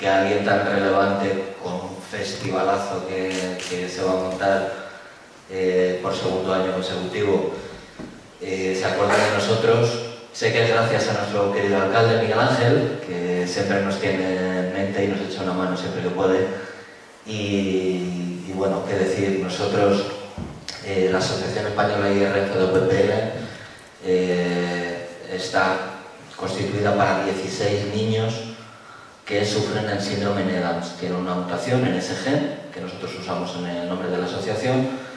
que alguien tan relevante con un festivalazo que se va a montar por segundo año consecutivo se acuerda de nosotros. Sé que es gracias a nuestro querido alcalde Miguel Ángel, que siempre nos tiene en mente y nos echa una mano siempre que puede. Y bueno, qué decir, nosotros, la Asociación Española IRF de OPPL está constituida para 16 niños que sufren el síndrome NEDAMS. Tienen una mutación en ese gen, que nosotros usamos en el nombre de la asociación.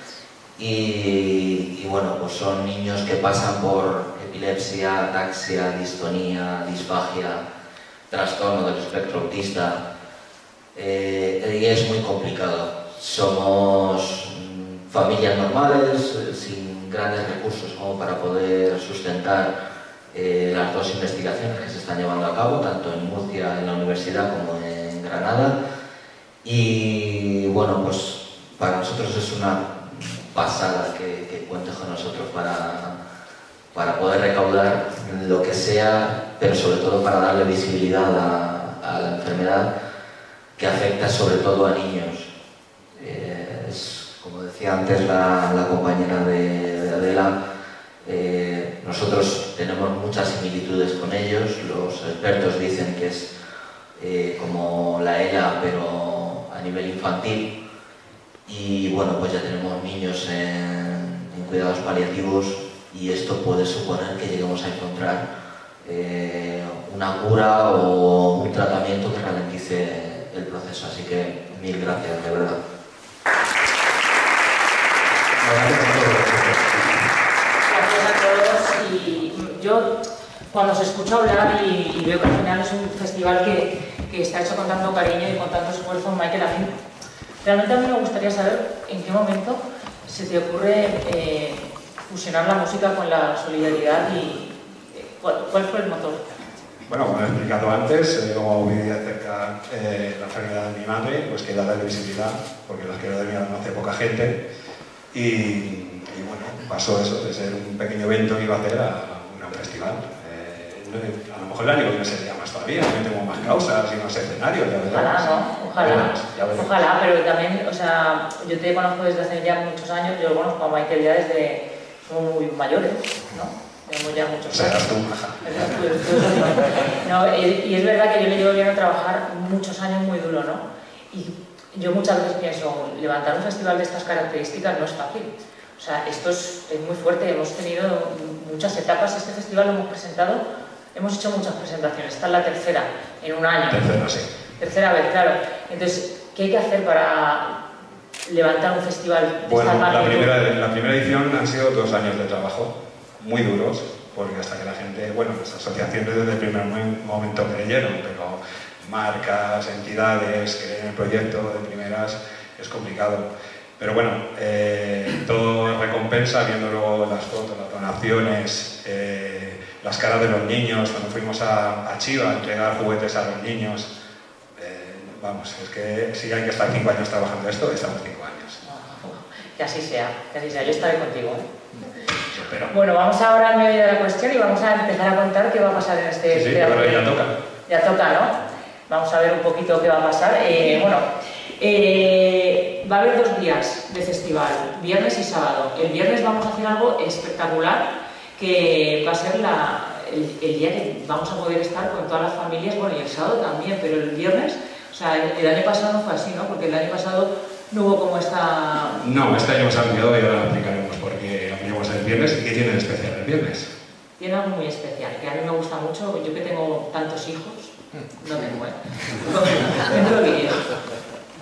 Y bueno, pues son niños que pasan por epilepsia, ataxia, distonía, disfagia, trastorno del espectro autista, y es muy complicado. Somos familias normales, sin grandes recursos como para poder sustentar las dos investigaciones que se están llevando a cabo, tanto en Murcia, en la universidad, como en Granada. Y bueno, pues para nosotros es una pasada que cuentes con nosotros para poder recaudar lo que sea, pero sobre todo para darle visibilidad a la enfermedad que afecta sobre todo a niños. Como decía antes la compañera de Adela, nosotros tenemos muchas similitudes con ellos. Los expertos dicen que es como la ELA, pero a nivel infantil. Y bueno, pues ya tenemos niños en cuidados paliativos y esto puede suponer que lleguemos a encontrar una cura o un tratamiento que ralentice el proceso. Así que mil gracias, de verdad. Gracias a todos. Y yo, cuando os escucho hablar y veo que al final es un festival que está hecho con tanto cariño y con tanto esfuerzo, Michael, a mí realmente a mí me gustaría saber en qué momento se te ocurre fusionar la música con la solidaridad y ¿cuál fue el motor? Bueno, como he explicado antes, como vivía cerca la enfermedad de mi madre, pues que darle visibilidad, porque la esclerodermia no conoce poca gente, y bueno, pasó eso, de ser un pequeño evento que iba a hacer a un festival. A lo mejor el año que viene sería más todavía, también tengo más causas y más escenarios, ya veremos. Ojalá, ¿no? Ojalá. Ya veremos. Ojalá, pero también, o sea, yo te conozco desde hace ya muchos años, yo conozco a Michael ya desde, somos muy mayores, ¿no? Tenemos ya muchos años. Serás tú, maja. No, y es verdad que yo le llevo viendo trabajar muchos años muy duro, ¿no? Y yo muchas veces pienso, levantar un festival de estas características no es fácil. O sea, esto es muy fuerte, hemos tenido muchas etapas, este festival lo hemos presentado. Hemos hecho muchas presentaciones, esta es la tercera en un año. Tercera, sí. Tercera vez, claro. Entonces, ¿qué hay que hacer para levantar un festival de Bueno, esta magnitud? la primera edición han sido 2 años de trabajo, muy duros, porque hasta que la gente, bueno, las asociaciones desde el primer momento creyeron, pero marcas, entidades, creen en el proyecto de primeras, es complicado. Pero bueno, todo recompensa, viendo luego las fotos, las donaciones, las caras de los niños, cuando fuimos a Chiva a entregar juguetes a los niños. Vamos, es que si hay que estar 5 años trabajando esto, estamos 5 años. Que así sea, yo estaré contigo. Pero... Bueno, vamos ahora al medio de la cuestión y vamos a empezar a contar qué va a pasar en este... Sí, pero ya toca. Ya toca, ¿no? Vamos a ver un poquito qué va a pasar. Bueno, va a haber 2 días de festival, viernes y sábado. El viernes vamos a hacer algo espectacular, que va a ser el día que vamos a poder estar con todas las familias, bueno, y el sábado también, pero el viernes, o sea, el año pasado no fue así, ¿no? Porque el año pasado no hubo como esta... No, este año hemos ampliado y ahora lo explicaremos porque ampliamos el viernes. ¿Y qué tiene de especial el viernes? Tiene algo muy especial, que a mí me gusta mucho, yo que tengo tantos hijos, no tengo, ¿eh? No lo diría.